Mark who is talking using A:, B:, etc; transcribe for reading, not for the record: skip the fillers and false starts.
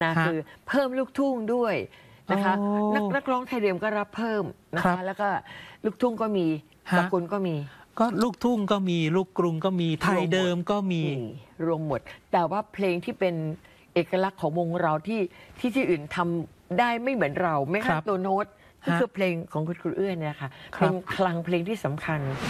A: นะคือเพิ่มลูกทุ่งด้วยนะคะนักร้องไทยเดิมก็รับเพิ่มนะคะแล้วก็ลูกทุ่งก็มีสากลก็มี
B: ก็ลูกทุ่งก็มีลูกกรุงก็มีไทยเดิมก็มี
A: รวมหมดแต่ว่าเพลงที่เป็นเอกลักษณ์ของวงเราที่อื่นทำได้ไม่เหมือนเราไม่ใช่ตัวโน้ตก็คือเพลงของคุณครูเอื้อเนี่ยค่ะเป็นคลังเพลงที่สำคัญ